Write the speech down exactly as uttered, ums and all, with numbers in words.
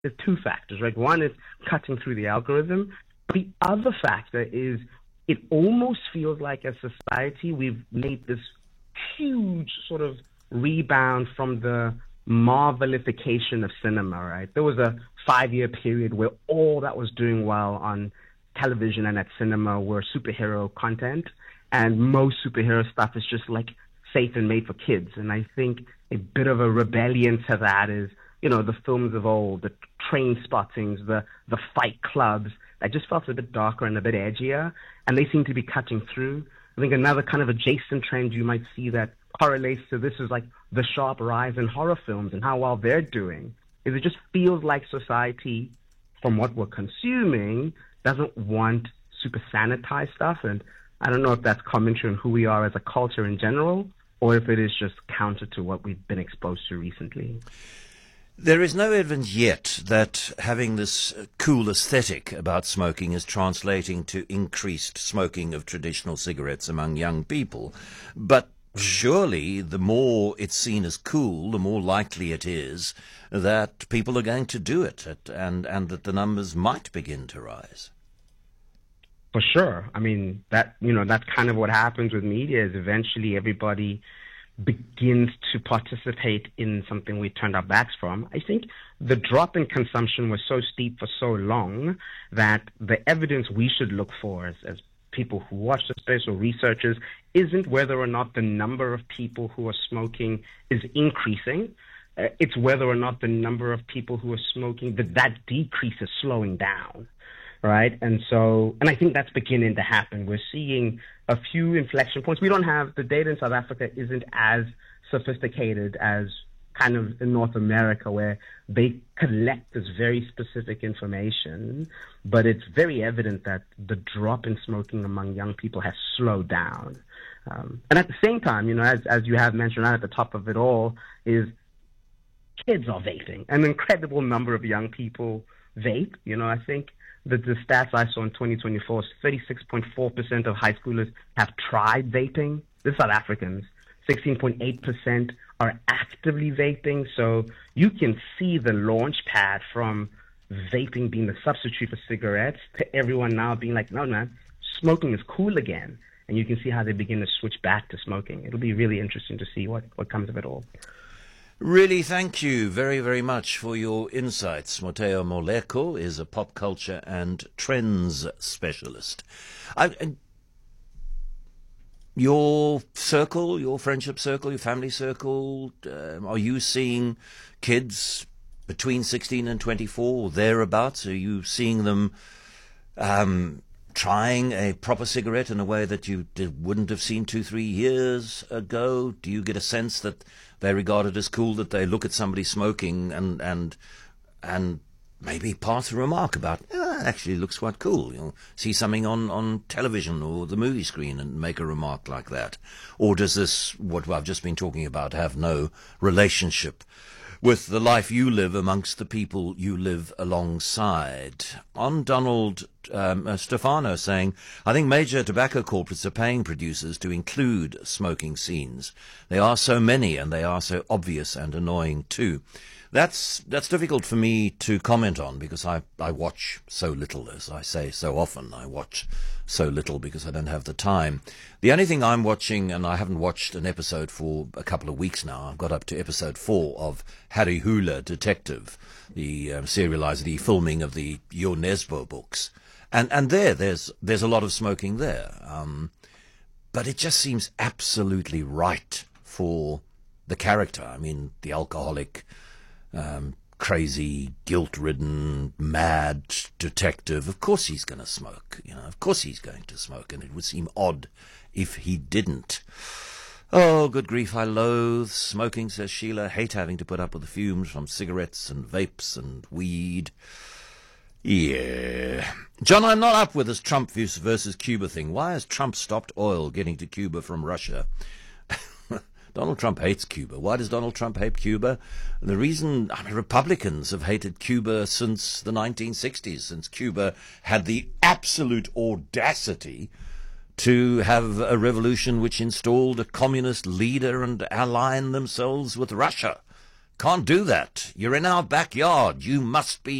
there's two factors, right? One is cutting through the algorithm. The other factor is it almost feels like as society we've made this huge sort of rebound from the Marvelification of cinema, right? There was a five-year period where all that was doing well on television and at cinema were superhero content, and most superhero stuff is just like safe and made for kids. And I think a bit of a rebellion to that is, you know, the films of old, the train spottings, the the fight clubs, that just felt a bit darker and a bit edgier, and they seem to be cutting through. I think another kind of adjacent trend you might see that correlates to this is like the sharp rise in horror films and how well they're doing, is it just feels like society, from what we're consuming, doesn't want super sanitized stuff. And I don't know if that's commentary on who we are as a culture in general, or if it is just counter to what we've been exposed to recently. There is no evidence yet that having this cool aesthetic about smoking is translating to increased smoking of traditional cigarettes among young people. But surely the more it's seen as cool, the more likely it is that people are going to do it, and, and that the numbers might begin to rise. For sure. I mean, that, you know, that's kind of what happens with media, is eventually everybody begins to participate in something we turned our backs from. I think the drop in consumption was so steep for so long that the evidence we should look for as, as people who watch the space or researchers isn't whether or not the number of people who are smoking is increasing. Uh, it's whether or not the number of people who are smoking, that that decrease is slowing down. Right. And so, and I think that's beginning to happen. We're seeing a few inflection points. We don't have, the data in South Africa isn't as sophisticated as kind of in North America, where they collect this very specific information, but it's very evident that the drop in smoking among young people has slowed down. Um, and at the same time, you know, as, as you have mentioned right at the top of it all, is kids are vaping. An incredible number of young people vape. You know, I think The, the stats I saw in twenty twenty-four is thirty-six point four percent of high schoolers have tried vaping. This is South Africans. sixteen point eight percent are actively vaping. So you can see the launch pad from vaping being the substitute for cigarettes to everyone now being like, no, man, smoking is cool again. And you can see how they begin to switch back to smoking. It'll be really interesting to see what, what comes of it all. Really, thank you very, very much for your insights. Moteo Moleko is a pop culture and trends specialist. I, I, your circle, your friendship circle, your family circle, um, are you seeing kids between sixteen and twenty-four or thereabouts? Are you seeing them um, trying a proper cigarette in a way that you did, wouldn't have seen two, three years ago? Do you get a sense that they regard it as cool, that they look at somebody smoking and and and maybe pass a remark about, oh, it actually looks quite cool? You'll see something on, on television or the movie screen and make a remark like that. Or does this, what I've just been talking about, have no relationship with the life you live amongst the people you live alongside? On Donald um, uh, Stefano saying, I think major tobacco corporates are paying producers to include smoking scenes. They are so many and they are so obvious and annoying too. That's that's difficult for me to comment on because I, I watch so little, as I say so often. I watch so little because I don't have the time. The only thing I'm watching, and I haven't watched an episode for a couple of weeks now, I've got up to episode four of Harry Hula Detective, the um, serialized, the filming of the Yo Nesbo books. And and there, there's there's a lot of smoking there. Um, but it just seems absolutely right for the character. I mean, the alcoholic, um, crazy, guilt-ridden, mad detective. Of course he's going to smoke. You know, of course he's going to smoke, and it would seem odd if he didn't. Oh, good grief, I loathe smoking, says Sheila. Hate having to put up with the fumes from cigarettes and vapes and weed. Yeah. John, I'm not up with this Trump versus Cuba thing. Why has Trump stopped oil getting to Cuba from Russia? Donald Trump hates Cuba. Why does Donald Trump hate Cuba? The reason, I mean, Republicans have hated Cuba since the nineteen sixties, since Cuba had the absolute audacity to have a revolution which installed a communist leader and align themselves with Russia. can't do that. You're in our backyard. You must be